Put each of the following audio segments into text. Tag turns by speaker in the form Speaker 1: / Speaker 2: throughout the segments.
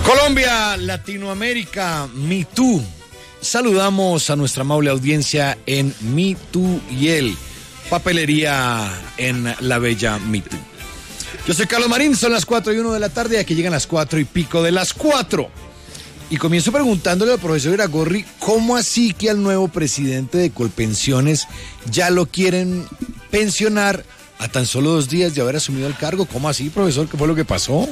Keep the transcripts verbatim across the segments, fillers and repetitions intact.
Speaker 1: Colombia, Latinoamérica, Me Too. Saludamos a nuestra amable audiencia en Me Too y él, papelería en la bella Me Too. Yo soy Carlos Marín, son las cuatro y uno de la tarde, aquí llegan las cuatro y pico de las cuatro. Y comienzo preguntándole al profesor Iragorri, ¿cómo así que al nuevo presidente de Colpensiones ya lo quieren pensionar a tan solo dos días de haber asumido el cargo? ¿Cómo así, profesor? ¿Qué fue lo que pasó?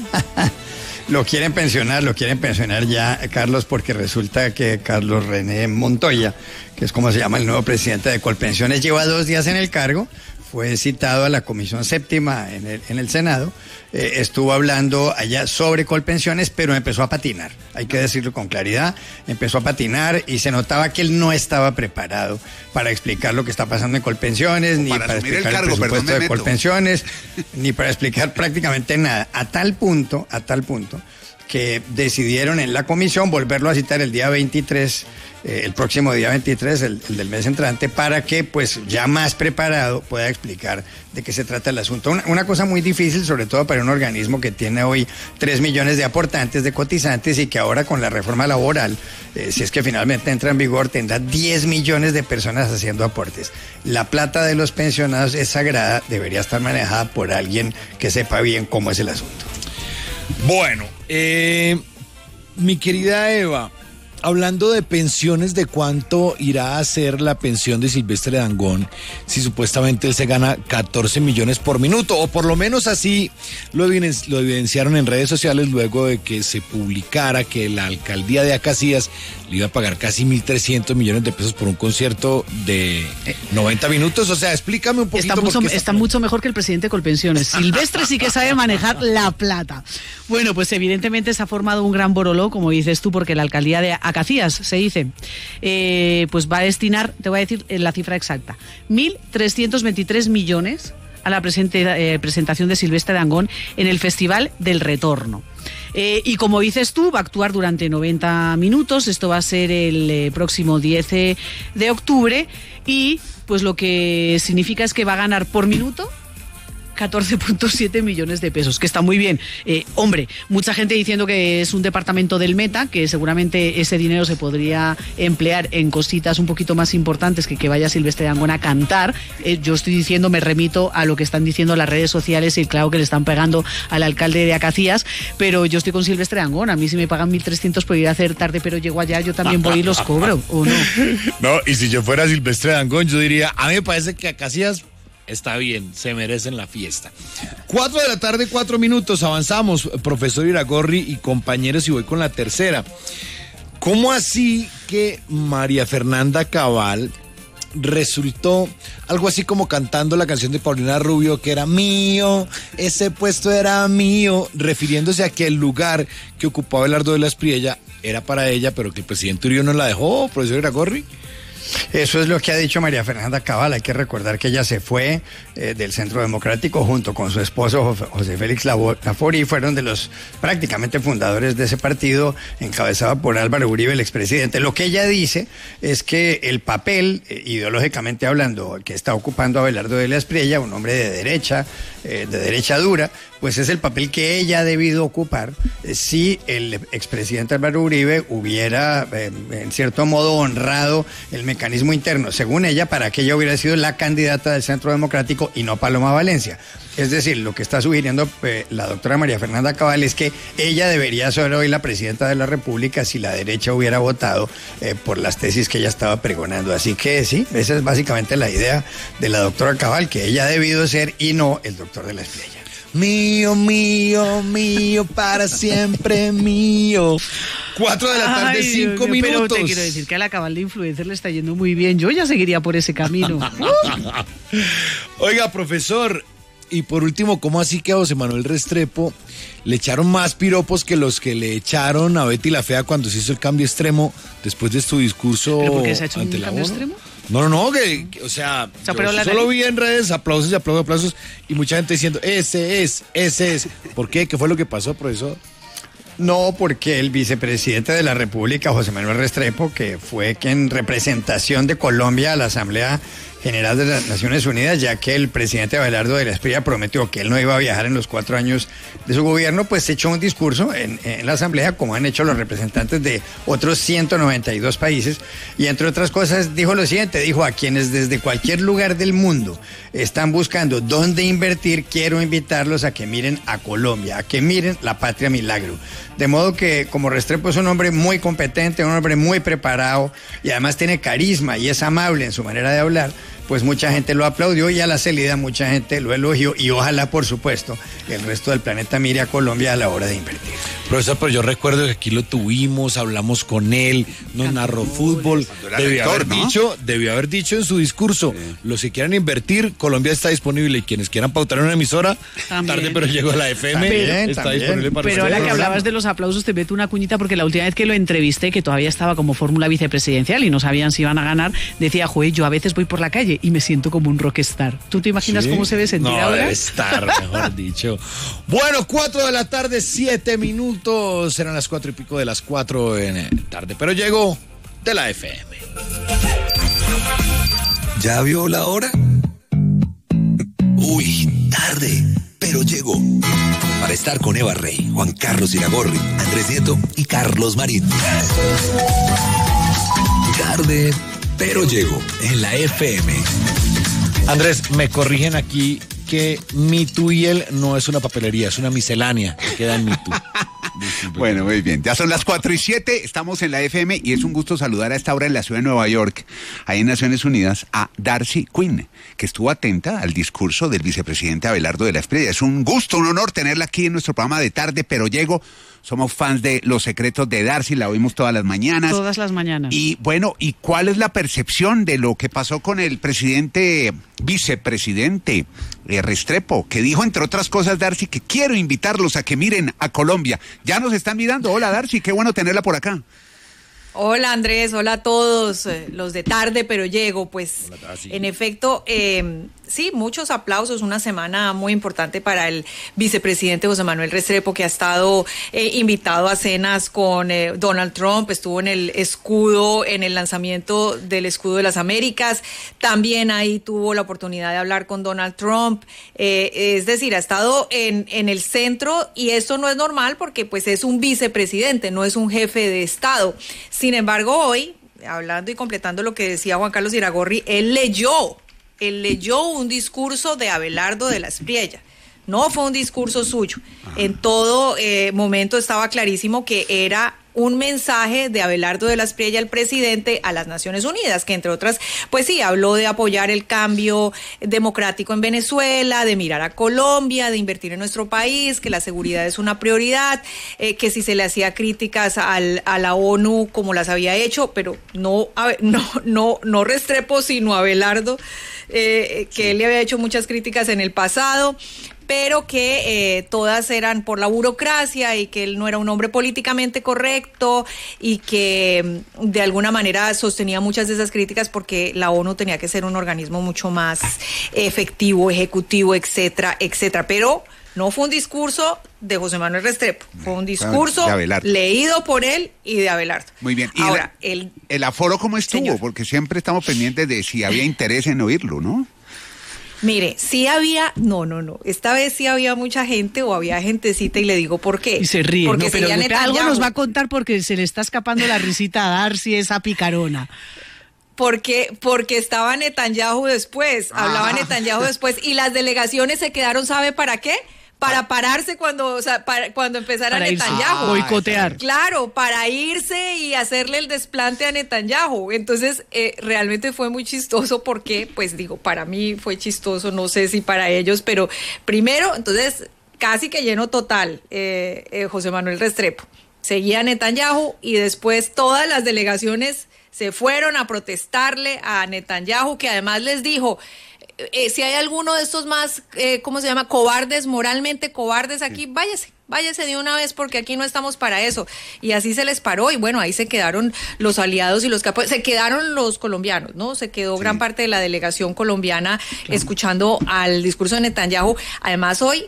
Speaker 2: Lo quieren pensionar, lo quieren pensionar ya, Carlos, porque resulta que Carlos René Montoya, que es como se llama el nuevo presidente de Colpensiones, lleva dos días en el cargo. Fue citado a la Comisión Séptima en el, en el Senado, eh, estuvo hablando allá sobre Colpensiones, pero empezó a patinar, hay que decirlo con claridad, empezó a patinar y se notaba que él no estaba preparado para explicar lo que está pasando en Colpensiones, ni para, para explicar el, cargo, el presupuesto perdón, de Colpensiones, ni para explicar prácticamente nada, a tal punto, a tal punto, que decidieron en la comisión volverlo a citar el día veintitrés, eh, el próximo día veintitrés, el, el del mes entrante, para que pues ya más preparado pueda explicar de qué se trata el asunto. Una, una cosa muy difícil, sobre todo para un organismo que tiene hoy tres millones de aportantes, de cotizantes, y que ahora con la reforma laboral, eh, si es que finalmente entra en vigor, tendrá diez millones de personas haciendo aportes. La plata de los pensionados es sagrada, debería estar manejada por alguien que sepa bien cómo es el asunto.
Speaker 1: Bueno, eh, mi querida Eva, hablando de pensiones, ¿de cuánto irá a ser la pensión de Silvestre Dangond si supuestamente él se gana catorce millones por minuto? O por lo menos así lo, evidenci- lo evidenciaron en redes sociales luego de que se publicara que la alcaldía de Acacías le iba a pagar casi mil trescientos millones de pesos por un concierto de noventa minutos. O sea, explícame un poquito.
Speaker 3: Está mucho, está está mucho mejor que el presidente de Colpensiones. Silvestre sí que sabe manejar la plata. Bueno, pues evidentemente se ha formado un gran boroló, como dices tú, porque la alcaldía de Acacías, se dice, eh, pues va a destinar, te voy a decir la cifra exacta, mil trescientos veintitrés millones a la presente, eh, presentación de Silvestre Dangond en el Festival del Retorno. Eh, y como dices tú, va a actuar durante noventa minutos, esto va a ser el eh, próximo diez de octubre, y pues lo que significa es que va a ganar por minuto catorce punto siete millones de pesos, que está muy bien. Eh, hombre, mucha gente diciendo que es un departamento del Meta, que seguramente ese dinero se podría emplear en cositas un poquito más importantes que que vaya Silvestre Dangond a cantar. Eh, yo estoy diciendo, me remito a lo que están diciendo las redes sociales y claro que le están pegando al alcalde de Acacías, pero yo estoy con Silvestre Dangond. A mí si me pagan mil trescientos por ir a hacer tarde, pero llego allá, yo también voy y los cobro, ¿o no?
Speaker 1: No, y si yo fuera Silvestre Dangond, yo diría, a mí me parece que Acacías está bien, se merecen la fiesta. Cuatro de la tarde, cuatro minutos, avanzamos, profesor Iragorri y compañeros, y voy con la tercera. ¿Cómo así que María Fernanda Cabal resultó algo así como cantando la canción de Paulina Rubio, que era mío, ese puesto era mío, refiriéndose a que el lugar que ocupaba Abelardo de la Espriella era para ella, pero que el presidente Uribe no la dejó, profesor Iragorri?
Speaker 2: Eso es lo que ha dicho María Fernanda Cabal. Hay que recordar que ella se fue eh, del Centro Democrático junto con su esposo José Félix Laforí, y fueron de los prácticamente fundadores de ese partido encabezado por Álvaro Uribe, el expresidente. Lo que ella dice es que el papel, eh, ideológicamente hablando, que está ocupando Abelardo de la Espriella, un hombre de derecha, eh, de derecha dura, pues es el papel que ella ha debido ocupar eh, si el expresidente Álvaro Uribe hubiera, eh, en cierto modo, honrado el mecanismo interno, según ella, para que ella hubiera sido la candidata del Centro Democrático y no Paloma Valencia. Es decir, lo que está sugiriendo eh, la doctora María Fernanda Cabal es que ella debería ser hoy la presidenta de la República si la derecha hubiera votado eh, por las tesis que ella estaba pregonando. Así que sí, esa es básicamente la idea de la doctora Cabal, que ella ha debido ser y no el doctor de la Espriella.
Speaker 1: Mío, mío, mío, para siempre mío. Cuatro de la tarde, Ay, cinco mío, minutos.
Speaker 3: Pero te quiero decir que a la Cabal de influencer le está yendo muy bien. Yo ya seguiría por ese camino.
Speaker 1: Oiga, profesor, y por último, ¿cómo así que a José Manuel Restrepo le echaron más piropos que los que le echaron a Betty la Fea cuando se hizo el cambio extremo después de su discurso
Speaker 3: ¿Pero por qué se ha hecho
Speaker 1: ante
Speaker 3: un
Speaker 1: la
Speaker 3: cambio
Speaker 1: ONU?
Speaker 3: extremo?
Speaker 1: No, no, no, que, que o sea,
Speaker 3: o sea
Speaker 1: yo solo vi en redes aplausos y aplausos, aplausos, y mucha gente diciendo, ese es, ese es. ¿Por qué? ¿Qué fue lo que pasó, profesor?
Speaker 2: No, porque el vicepresidente de la República, José Manuel Restrepo, que fue quien en representación de Colombia a la Asamblea general de las Naciones Unidas, ya que el presidente Abelardo de la Espriella prometió que él no iba a viajar en los cuatro años de su gobierno, pues echó un discurso en, en la Asamblea, como han hecho los representantes de otros ciento noventa y dos países, y entre otras cosas dijo lo siguiente, dijo: a quienes desde cualquier lugar del mundo están buscando dónde invertir, quiero invitarlos a que miren a Colombia, a que miren la patria milagro. De modo que, como Restrepo es un hombre muy competente, un hombre muy preparado y además tiene carisma y es amable en su manera de hablar, pues mucha gente lo aplaudió y a la salida mucha gente lo elogió y ojalá, por supuesto, el resto del planeta mire a Colombia a la hora de invertir.
Speaker 1: Profesor, pero yo recuerdo que aquí lo tuvimos, hablamos con él, nos narró fútbol, debió haber
Speaker 4: ¿no?
Speaker 1: dicho, debió haber dicho en su discurso, sí. los que quieran invertir, Colombia está disponible, y quienes quieran pautar en una emisora, también. Tarde pero llegó a la F M,
Speaker 2: también,
Speaker 1: está
Speaker 2: también.
Speaker 1: disponible para
Speaker 3: Pero
Speaker 1: ustedes.
Speaker 3: ahora que hablabas de los aplausos, te meto una cuñita, porque la última vez que lo entrevisté, que todavía estaba como fórmula vicepresidencial y no sabían si iban a ganar, decía: joder, yo a veces voy por la calle y me siento como un rockstar. ¿Tú te imaginas ¿Sí? cómo se ve sentir
Speaker 1: no,
Speaker 3: ahora?
Speaker 1: Debe estar, mejor dicho. Bueno, cuatro de la tarde, siete minutos. Serán las cuatro y pico de las cuatro en tarde. Pero llegó de la F M.
Speaker 5: ¿Ya vio la hora? Uy, tarde, pero llegó. Para estar con Eva Rey, Juan Carlos Iragorri, Andrés Nieto y Carlos Marín. Tarde, pero llegó en la F M.
Speaker 1: Andrés, me corrigen aquí que Mituiel no es una papelería, es una miscelánea que queda en Mitu.
Speaker 4: Bueno, muy bien. Ya son las cuatro y siete, estamos en la F M y es un gusto saludar a esta hora en la ciudad de Nueva York, ahí en Naciones Unidas, a Darcy Quinn, que estuvo atenta al discurso del vicepresidente Abelardo de la Espriella. Es un gusto, un honor tenerla aquí en nuestro programa de Tarde, pero llego. Somos fans de Los Secretos de Darcy, la oímos todas las mañanas.
Speaker 3: Todas las mañanas.
Speaker 4: Y bueno, ¿y cuál es la percepción de lo que pasó con el presidente, vicepresidente eh, Restrepo, que dijo, entre otras cosas, Darcy, que quiero invitarlos a que miren a Colombia? Ya nos están mirando. Hola, Darcy, qué bueno tenerla por acá.
Speaker 6: Hola, Andrés, hola a todos, eh, los de Tarde pero llego. Pues hola, en efecto, eh, sí, muchos aplausos, una semana muy importante para el vicepresidente José Manuel Restrepo, que ha estado eh, invitado a cenas con eh, Donald Trump, estuvo en el escudo, en el lanzamiento del escudo de las Américas, también ahí tuvo la oportunidad de hablar con Donald Trump, eh, es decir, ha estado en, en el centro, y esto no es normal porque pues es un vicepresidente, no es un jefe de Estado. Sin embargo, hoy, hablando y completando lo que decía Juan Carlos Iragorri, él leyó, él leyó un discurso de Abelardo de la Espriella. No fue un discurso suyo. Ajá. En todo eh, momento estaba clarísimo que era un mensaje de Abelardo de la Espriella, el presidente, a las Naciones Unidas, que entre otras, pues sí, habló de apoyar el cambio democrático en Venezuela, de mirar a Colombia, de invertir en nuestro país, que la seguridad es una prioridad, eh, que si se le hacía críticas al, a la ONU como las había hecho, pero no, no, no, no Restrepo, sino Abelardo, eh, que él le había hecho muchas críticas en el pasado, pero que eh, todas eran por la burocracia y que él no era un hombre políticamente correcto y que de alguna manera sostenía muchas de esas críticas porque la ONU tenía que ser un organismo mucho más efectivo, ejecutivo, etcétera, etcétera. Pero no fue un discurso de José Manuel Restrepo, fue un discurso leído por él y de Abelardo.
Speaker 4: Muy bien. ¿Y
Speaker 6: ahora,
Speaker 4: el,
Speaker 6: el,
Speaker 4: el aforo cómo estuvo? Señor. Porque siempre estamos pendientes de si había interés en oírlo, ¿no?
Speaker 6: Mire, sí había, no, no, no, esta vez sí había mucha gente o había gentecita, y le digo por qué.
Speaker 3: Y se ríe,
Speaker 6: porque
Speaker 3: no, pero
Speaker 6: Netanyahu.
Speaker 3: Algo nos va a contar porque se le está escapando la risita a Darcy, esa picarona.
Speaker 6: Porque, porque estaba Netanyahu después, ah. hablaba Netanyahu después, y las delegaciones se quedaron, ¿sabe para qué? Para pararse cuando, o sea, para, cuando empezara para Netanyahu.
Speaker 3: Ah, boicotear.
Speaker 6: Claro, para irse y hacerle el desplante a Netanyahu. Entonces, eh, realmente fue muy chistoso porque, pues digo, para mí fue chistoso, no sé si para ellos, pero primero, entonces, casi que lleno total, eh, eh, José Manuel Restrepo. Seguía Netanyahu y después todas las delegaciones se fueron a protestarle a Netanyahu, que además les dijo... Eh, si hay alguno de estos más, eh, ¿cómo se llama? Cobardes, moralmente cobardes aquí, váyase, váyase de una vez porque aquí no estamos para eso. Y así se les paró y bueno, ahí se quedaron los aliados y los capos, se quedaron los colombianos, ¿no? Se quedó sí. gran parte de la delegación colombiana claro. escuchando al discurso de Netanyahu. Además hoy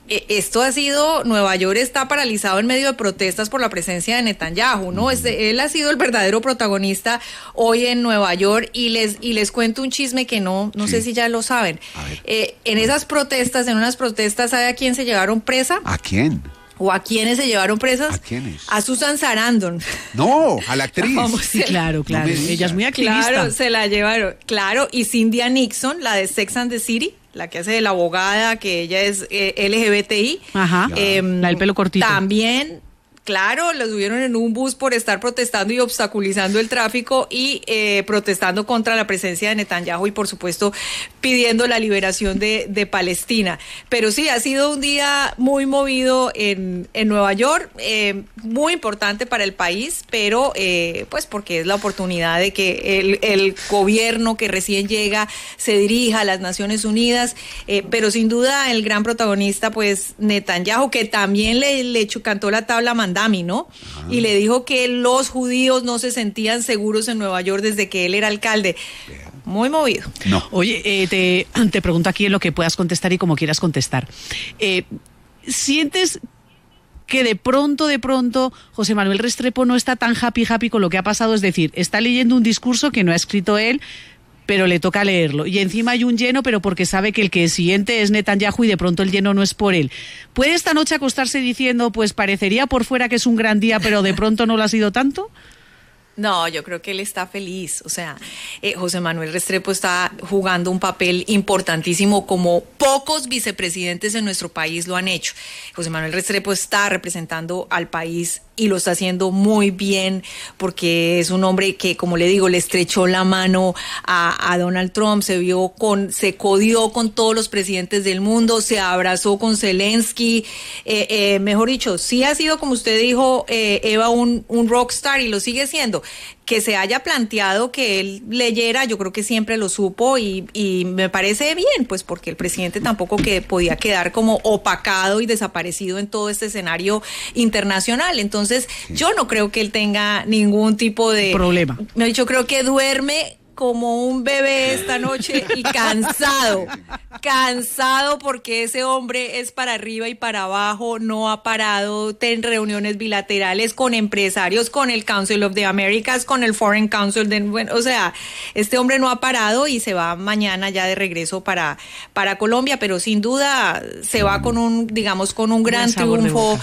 Speaker 6: esto ha sido, Nueva York está paralizado en medio de protestas por la presencia de Netanyahu, ¿no? Este, él ha sido el verdadero protagonista hoy en Nueva York y les y les cuento un chisme que no no sí. sé si ya lo saben. Eh, en esas protestas, en unas protestas, ¿sabe a quién se llevaron presa?
Speaker 4: ¿A quién?
Speaker 6: ¿O a quiénes se llevaron presas?
Speaker 4: ¿A quiénes?
Speaker 6: A Susan Sarandon.
Speaker 4: No, a la actriz.
Speaker 3: Vamos, sí, claro, claro. No ella es muy activista.
Speaker 6: Claro, se la llevaron. Claro, y Cynthia Nixon, la de Sex and the City, la que hace de la abogada, que ella es eh, L G B T I.
Speaker 3: Ajá, eh, la del pelo cortito.
Speaker 6: También, claro, la subieron en un bus por estar protestando y obstaculizando el tráfico y eh, protestando contra la presencia de Netanyahu y, por supuesto, pidiendo la liberación de, de Palestina. Pero sí, ha sido un día muy movido en, en Nueva York, eh, muy importante para el país, pero eh, pues porque es la oportunidad de que el, el gobierno que recién llega se dirija a las Naciones Unidas, eh, pero sin duda el gran protagonista, pues Netanyahu, que también le, le cantó la tabla Mandami, ¿no? Ah. Y le dijo que los judíos no se sentían seguros en Nueva York desde que él era alcalde. Muy movido.
Speaker 3: No. Oye, eh, te, te pregunto aquí en lo que puedas contestar y como quieras contestar. Eh, ¿Sientes que de pronto, de pronto, José Manuel Restrepo no está tan happy, happy con lo que ha pasado? Es decir, está leyendo un discurso que no ha escrito él, pero le toca leerlo. Y encima hay un lleno, pero porque sabe que el que siguiente es Netanyahu y de pronto el lleno no es por él. ¿Puede esta noche acostarse diciendo, pues parecería por fuera que es un gran día, pero de pronto no lo ha sido tanto?
Speaker 6: No, yo creo que él está feliz. O sea, eh, José Manuel Restrepo está jugando un papel importantísimo como pocos vicepresidentes en nuestro país lo han hecho. José Manuel Restrepo está representando al país y lo está haciendo muy bien porque es un hombre que, como le digo, le estrechó la mano a, a Donald Trump, se vio con, se codió con todos los presidentes del mundo, se abrazó con Zelensky, eh, eh, mejor dicho, sí ha sido, como usted dijo, eh, Eva, un, un rockstar y lo sigue siendo. Que se haya planteado que él leyera, yo creo que siempre lo supo y, y me parece bien, pues porque el presidente tampoco que podía quedar como opacado y desaparecido en todo este escenario internacional. Entonces, sí. yo no creo que él tenga ningún tipo de
Speaker 3: problema.
Speaker 6: Yo creo que duerme como un bebé esta noche y cansado, cansado porque ese hombre es para arriba y para abajo, no ha parado en reuniones bilaterales con empresarios, con el Council of the Americas, con el Foreign Council, de, bueno, o sea, este hombre no ha parado y se va mañana ya de regreso para, para Colombia, pero sin duda se va con un, digamos, con un gran triunfo.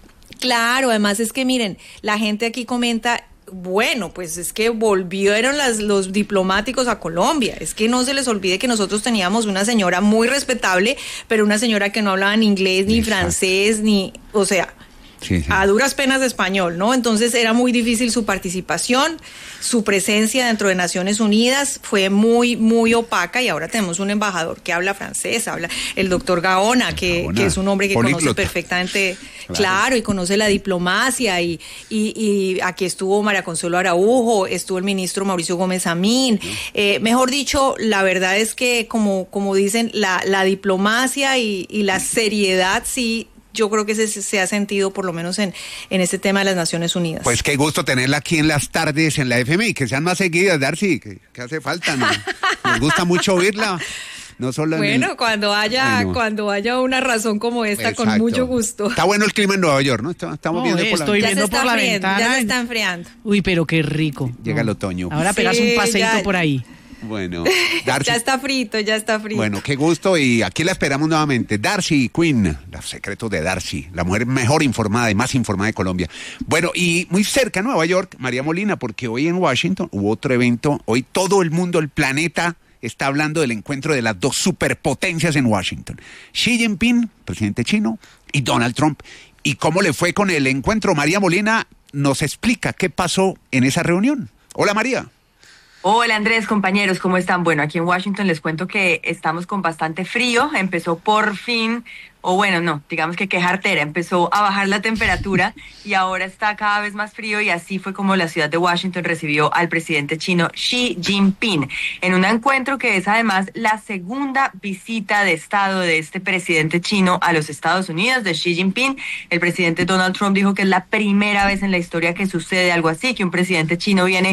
Speaker 6: Claro, además es que miren, la gente aquí comenta, bueno, pues es que volvieron las, los diplomáticos a Colombia. Es que no se les olvide que nosotros teníamos una señora muy respetable, pero una señora que no hablaba ni inglés, ni Exacto. francés, ni, o sea, sí, sí. a duras penas de español, ¿no? Entonces era muy difícil su participación, su presencia dentro de Naciones Unidas fue muy, muy opaca y ahora tenemos un embajador que habla francés, habla el doctor Gaona, que, Gaona. que es un hombre que Políglota. conoce perfectamente, claro. claro, y conoce la diplomacia y, y, y aquí estuvo María Consuelo Araujo, estuvo el ministro Mauricio Gómez Amín, sí. eh, mejor dicho, la verdad es que como, como dicen, la, la diplomacia y, y la seriedad sí, yo creo que se, se ha sentido por lo menos en, en este tema de las Naciones Unidas.
Speaker 4: Pues qué gusto tenerla aquí en las tardes en la F M I, que sean más seguidas, Darcy, que, que hace falta, ¿no? Nos gusta mucho oírla. No solo
Speaker 6: bueno,
Speaker 4: el...
Speaker 6: cuando haya Ay, no. cuando haya una razón como esta, Exacto. con mucho gusto.
Speaker 4: Está bueno el clima en Nueva York, ¿no? Estamos no, viendo por
Speaker 3: estoy
Speaker 4: la...
Speaker 3: viendo por la ventana.
Speaker 6: Ya se está enfriando.
Speaker 3: Uy, pero qué rico.
Speaker 4: Llega el otoño.
Speaker 3: Ahora sí, pegas un paseíto ya... por ahí.
Speaker 4: Bueno, Darcy.
Speaker 6: Ya está frito, ya está frito.
Speaker 4: Bueno, qué gusto y aquí la esperamos nuevamente. Darcy Quinn, los secretos de Darcy, la mujer mejor informada y más informada de Colombia. Bueno, y muy cerca de Nueva York, María Molina, porque hoy en Washington hubo otro evento. Hoy todo el mundo, el planeta, está hablando del encuentro de las dos superpotencias en Washington. Xi Jinping, presidente chino, y Donald Trump. ¿Y cómo le fue con el encuentro? María Molina nos explica qué pasó en esa reunión. Hola, María.
Speaker 7: Hola Andrés, compañeros, ¿cómo están? Bueno, aquí en Washington les cuento que estamos con bastante frío, empezó por fin, o bueno, no, digamos que qué jartera, empezó a bajar la temperatura y ahora está cada vez más frío y así fue como la ciudad de Washington recibió al presidente chino Xi Jinping en un encuentro que es además la segunda visita de Estado de este presidente chino a los Estados Unidos, de Xi Jinping. El presidente Donald Trump dijo que es la primera vez en la historia que sucede algo así, que un presidente chino viene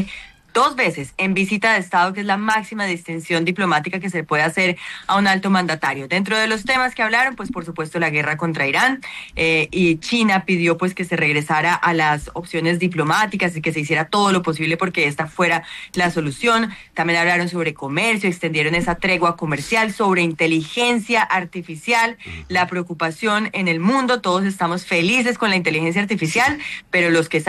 Speaker 7: dos veces en visita de Estado, que es la máxima distinción diplomática que se puede hacer a un alto mandatario. Dentro de los temas que hablaron, pues por supuesto la guerra contra Irán, eh, y China pidió pues que se regresara a las opciones diplomáticas y que se hiciera todo lo posible porque esta fuera la solución. También hablaron sobre comercio, extendieron esa tregua comercial, sobre inteligencia artificial, la preocupación en el mundo. Todos estamos felices con la inteligencia artificial, pero los que